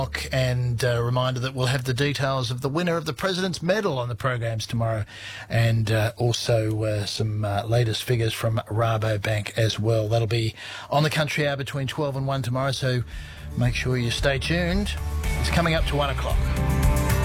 And a reminder that we'll have the details of the winner of the President's Medal on the programs tomorrow, and also some latest figures from Rabobank as well. That'll be on the Country Hour between 12 and 1 tomorrow, so make sure you stay tuned. It's coming up to 1 o'clock.